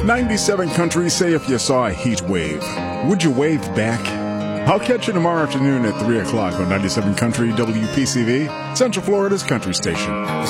97 Country, say if you saw a heat wave, would you wave back? I'll catch you tomorrow afternoon at 3 o'clock on 97 Country WPCV, Central Florida's country station.